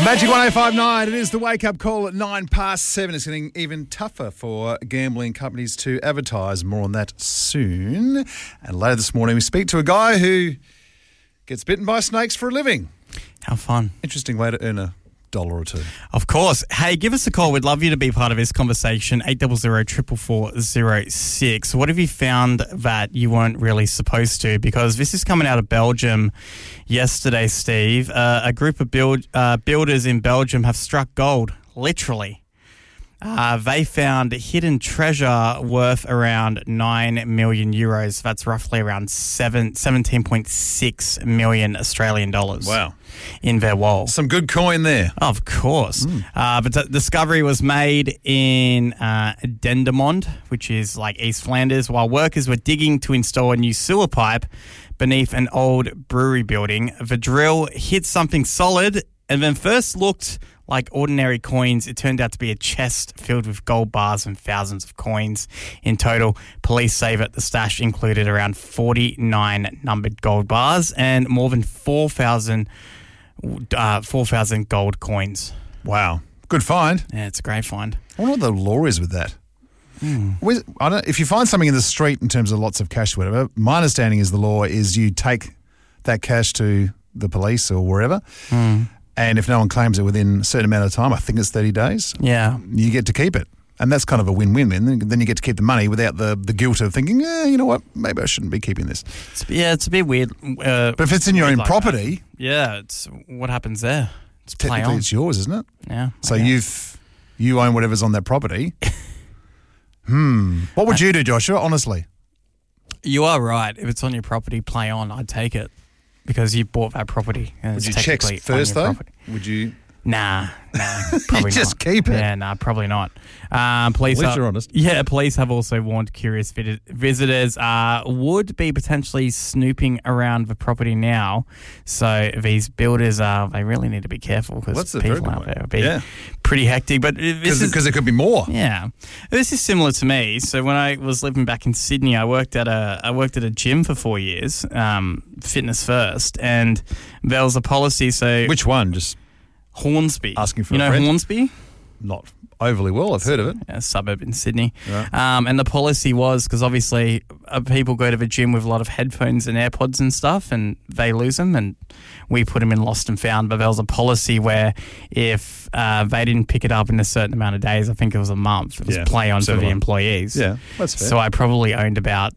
Magic 1059, it is the wake-up call at 7:09. It's getting even tougher for gambling companies to advertise. More on that soon. And later this morning, we speak to a guy who gets bitten by snakes for a living. How fun. Interesting way to earn $1 or $2. Of course. Hey, give us a call. We'd love you to be part of this conversation. 800-444-06. What have you found that you weren't really supposed to? Because this is coming out of Belgium yesterday, Steve. A group of builders in Belgium have struck gold, literally. They found hidden treasure worth around 9 million euros. That's roughly around 17.6 million Australian dollars. Wow. In their wall. Some good coin there. Of course. But the discovery was made in Dendermonde, which is like East Flanders, while workers were digging to install a new sewer pipe beneath an old brewery building. The drill hit something solid and then first looked like ordinary coins. It turned out to be a chest filled with gold bars and thousands of coins in total. Police say that the stash included around 49 numbered gold bars and more than 4,000 gold coins. Wow. Good find. Yeah, it's a great find. I wonder what the law is with that. I don't. If you find something in the street in terms of lots of cash or whatever, my understanding is the law is you take that cash to the police or wherever, and if no one claims it within a certain amount of time, I think it's 30 days, you get to keep it. And that's kind of a win-win. Then you get to keep the money without the guilt of thinking, you know what, maybe I shouldn't be keeping this. It's a bit weird. But if it's in your own property... it's what happens there? It's play technically on. It's yours, isn't it? Yeah. So you own whatever's on that property. What would you do, Joshua, honestly? You are right. If it's on your property, play on. I'd take it because you bought that property. And Would it's you check technically first, on your though? property. Would you... Nah, probably not. Just keep it. Yeah, probably not. Police At least you're honest. Yeah, police have also warned curious visitors would be potentially snooping around the property now. So these builders they really need to be careful because people out there will be pretty hectic. But because there could be more. Yeah, this is similar to me. So when I was living back in Sydney, I worked at a gym for 4 years, Fitness First, and there was a policy. So which one? Just Hornsby. Asking for a friend? You know Hornsby? Not overly well. I've heard of it. A suburb in Sydney. Right. And the policy was, because obviously people go to the gym with a lot of headphones and AirPods and stuff and they lose them and we put them in lost and found. But there was a policy where if they didn't pick it up in a certain amount of days, I think it was a month, it was play on for the employees. Yeah, that's fair. So I probably owned about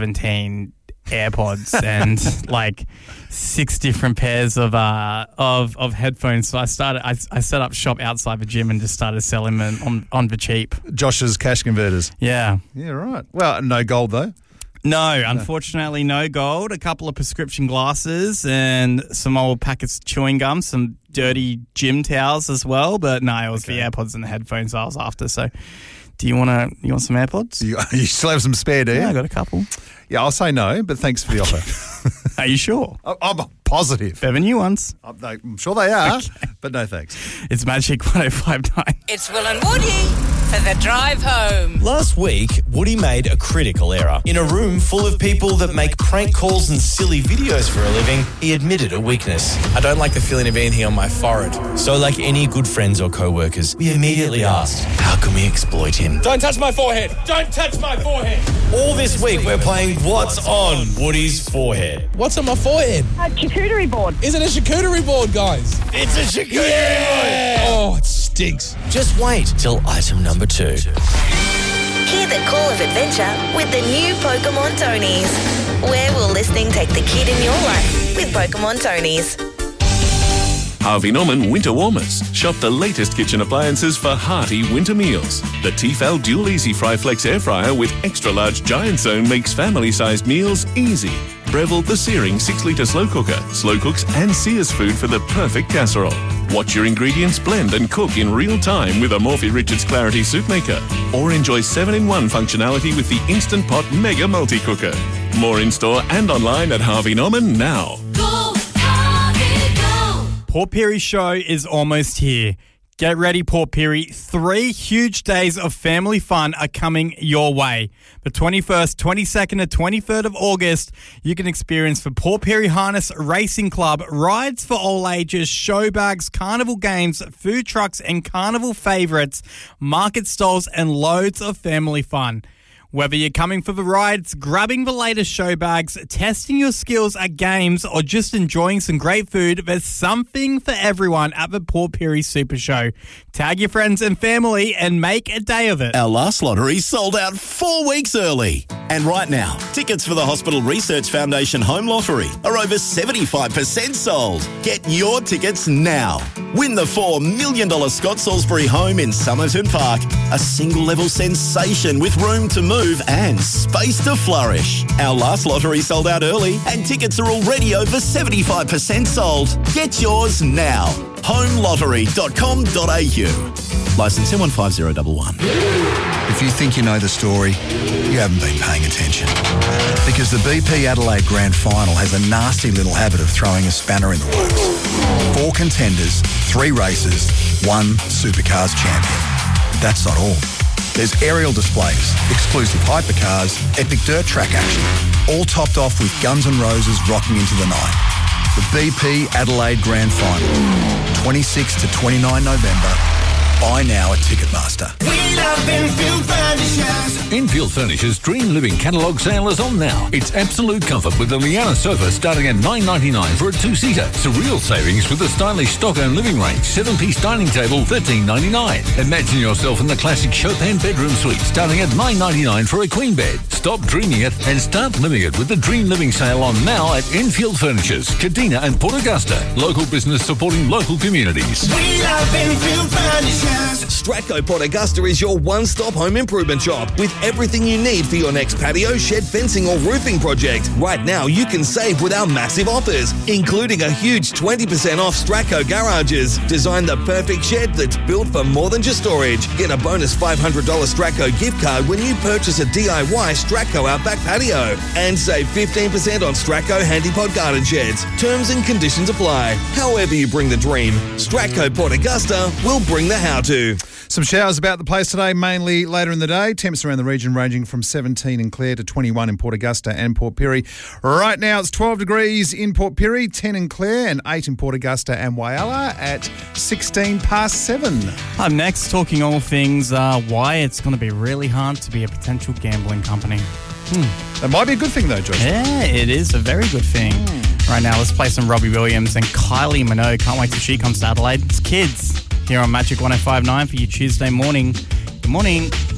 17 AirPods and like 6 different pairs of headphones. So I set up shop outside the gym and just started selling them on the cheap. Josh's cash converters. Yeah. Yeah, right. Well, no gold though. No, unfortunately no gold. A couple of prescription glasses and some old packets of chewing gum, some dirty gym towels as well. But no, it was the AirPods and the headphones I was after. So you want some AirPods? You still have some spare, do you? Yeah, I got a couple. Yeah, I'll say no, but thanks for the offer. Are you sure? I'm positive. They're the new ones. I'm sure they are, but no thanks. It's Magic 1059. It's Will and Woody for the drive home. Last week, Woody made a critical error. In a room full of people that make prank calls and silly videos for a living, he admitted a weakness. I don't like the feeling of anything on my forehead. So like any good friends or co-workers, we immediately asked, how can we exploit him? Don't touch my forehead! Don't touch my forehead! All this week, we're playing What's on Woody's Forehead. What's on my forehead? A charcuterie board. Is it a charcuterie board, guys? It's a charcuterie board! Oh, it stinks. Just wait till item number 2. Hear the call of adventure with the new Pokemon Tonies. Where will listening take the kid in your life with Pokemon Tonies? Harvey Norman Winter Warmers. Shop the latest kitchen appliances for hearty winter meals. The Tefal Dual Easy Fry Flex Air Fryer with extra large giant zone makes family-sized meals easy. Breville the Searing 6-litre slow cooker. Slow cooks and sears food for the perfect casserole. Watch your ingredients blend and cook in real time with a Morphy Richards Clarity Soup Maker. Or enjoy 7-in-1 functionality with the Instant Pot Mega Multi-Cooker. More in-store and online at Harvey Norman now. Paul Perry Show is almost here. Get ready, Port Pirie. 3 huge days of family fun are coming your way. The 21st, 22nd and 23rd of August, you can experience the Port Pirie Harness Racing Club, rides for all ages, show bags, carnival games, food trucks and carnival favourites, market stalls and loads of family fun. Whether you're coming for the rides, grabbing the latest show bags, testing your skills at games, or just enjoying some great food, there's something for everyone at the Port Pirie Super Show. Tag your friends and family and make a day of it. Our last lottery sold out 4 weeks early. And right now, tickets for the Hospital Research Foundation Home Lottery are over 75% sold. Get your tickets now. Win the $4 million Scott Salisbury home in Somerton Park. A single-level sensation with room to move and space to flourish. Our last lottery sold out early and tickets are already over 75% sold. Get yours now. homelottery.com.au. Licence M15011. If you think you know the story, you haven't been paying attention. Because the BP Adelaide Grand Final has a nasty little habit of throwing a spanner in the works. 4 contenders, 3 races, 1 Supercars champion. That's not all. There's aerial displays, exclusive hypercars, epic dirt track action, all topped off with Guns N' Roses rocking into the night. The BP Adelaide Grand Final, 26 to 29 November. Buy now at Ticketmaster. We love Enfield Furnishers. Enfield Furnishers' Dream Living catalogue sale is on now. It's absolute comfort with the Liana sofa starting at $9.99 for a 2-seater. Surreal savings with the stylish Stockholm living range 7-piece dining table $13.99. Imagine yourself in the classic Chopin bedroom suite starting at $9.99 for a queen bed. Stop dreaming it and start living it with the Dream Living sale on now at Enfield Furnishers, Kadina and Port Augusta. Local business supporting local communities. We love Enfield Furnishers. Stratco Port Augusta is your one-stop home improvement shop with everything you need for your next patio, shed, fencing or roofing project. Right now, you can save with our massive offers, including a huge 20% off Stratco garages. Design the perfect shed that's built for more than just storage. Get a bonus $500 Stratco gift card when you purchase a DIY Stratco Outback patio. And save 15% on Stratco Handypod garden sheds. Terms and conditions apply. However you bring the dream, Stratco Port Augusta will bring the how-to. Some showers about the place today, mainly later in the day. Temps around the region ranging from 17 in Clare to 21 in Port Augusta and Port Pirie. Right now it's 12 degrees in Port Pirie, 10 in Clare and 8 in Port Augusta and Whyalla at 16 past 7. Up next, talking all things why it's going to be really hard to be a potential gambling company. That might be a good thing though, Josh. Yeah, it is a very good thing. Right now, let's play some Robbie Williams and Kylie Minogue. Can't wait till she comes to Adelaide. It's Kids here on Magic 105.9 for your Tuesday morning. Good morning.